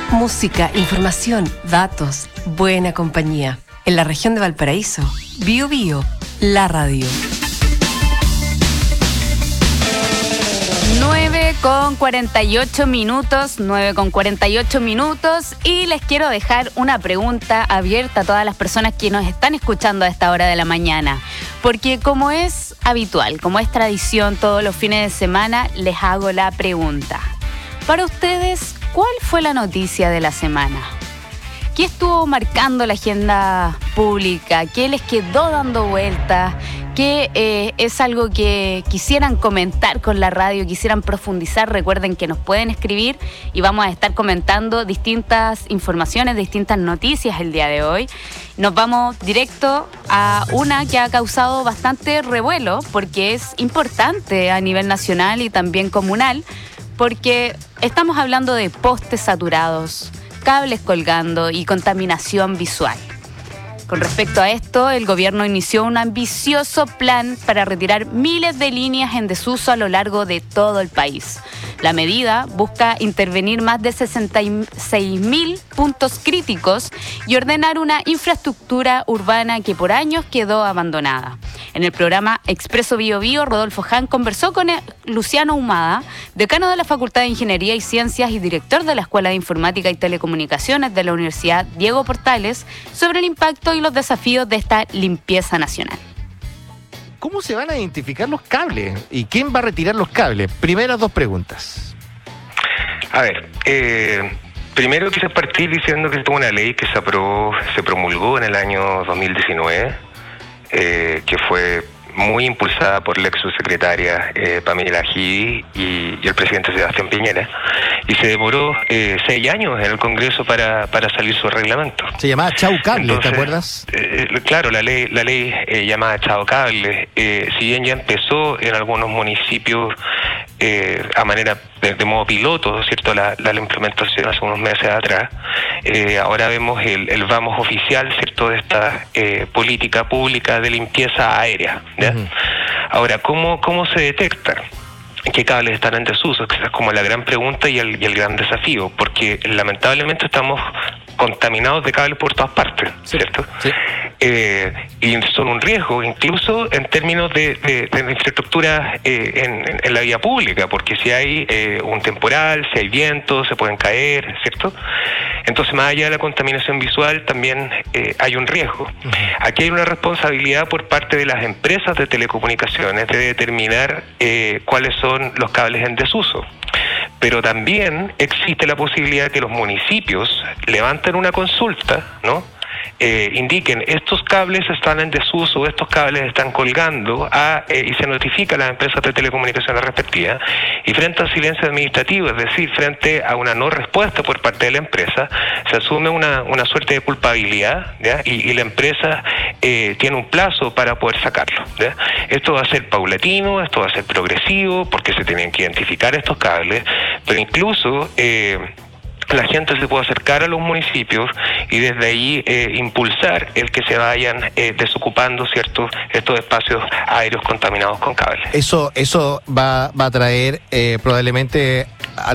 Música, información, datos, buena compañía. En la región de Valparaíso, Bío Bío, la radio. 9:48 minutos y les quiero dejar una pregunta abierta a todas las personas que nos están escuchando a esta hora de la mañana, porque como es habitual, como es tradición todos los fines de semana, les hago la pregunta. Para ustedes, ¿cuál fue la noticia de la semana? ¿Qué estuvo marcando la agenda pública? ¿Qué les quedó dando vueltas? ¿Qué es algo que quisieran comentar con la radio, quisieran profundizar? Recuerden que nos pueden escribir y vamos a estar comentando distintas informaciones, distintas noticias el día de hoy. Nos vamos directo a una que ha causado bastante revuelo porque es importante a nivel nacional y también comunal, porque estamos hablando de postes saturados, cables colgando y contaminación visual. Con respecto a esto, el gobierno inició un ambicioso plan para retirar miles de líneas en desuso a lo largo de todo el país. La medida busca intervenir más de 66.000 puntos críticos y ordenar una infraestructura urbana que por años quedó abandonada. En el programa Expreso Bío Bío, Rodolfo Hahn conversó con Luciano Humada, decano de la Facultad de Ingeniería y Ciencias y director de la Escuela de Informática y Telecomunicaciones de la Universidad Diego Portales, sobre el impacto y los desafíos de esta limpieza nacional. ¿Cómo se van a identificar los cables? ¿Y quién va a retirar los cables? Primeras dos preguntas. A ver, primero quise partir diciendo que esto es una ley que se promulgó en el año 2019, que fue muy impulsada por la ex subsecretaria Pamela Givi y el presidente Sebastián Piñera, y se demoró 6 años en el Congreso para salir su reglamento. Se llamaba Chau Cable. Entonces, ¿te acuerdas? Claro, la ley llamada Chau Cable, si bien ya empezó en algunos municipios a manera de modo piloto, ¿cierto? La implementación hace unos meses atrás, ahora vemos el vamos oficial, ¿cierto?, de esta política pública de limpieza aérea, ¿ya? Uh-huh. Ahora, ¿cómo se detecta qué cables están en desuso? Esa es como la gran pregunta y el gran desafío, porque lamentablemente estamos contaminados de cables por todas partes, ¿cierto? Sí. Y son un riesgo, incluso en términos de infraestructura en la vía pública, porque si hay un temporal, si hay viento, se pueden caer, ¿cierto? Entonces, más allá de la contaminación visual, también hay un riesgo. Uh-huh. Aquí hay una responsabilidad por parte de las empresas de telecomunicaciones de determinar cuáles son los cables en desuso. Pero también existe la posibilidad de que los municipios levanten una consulta, ¿no? Indiquen estos cables están en desuso, estos cables están colgando, y se notifica a las empresas de telecomunicaciones respectivas, y frente al silencio administrativo, es decir, frente a una no respuesta por parte de la empresa, se asume una suerte de culpabilidad, ¿ya? Y la empresa tiene un plazo para poder sacarlo, ¿ya? Esto va a ser paulatino, esto va a ser progresivo, porque se tienen que identificar estos cables, pero incluso la gente se puede acercar a los municipios y desde ahí impulsar el que se vayan desocupando, ¿cierto?, estos espacios aéreos contaminados con cables. Eso va a traer probablemente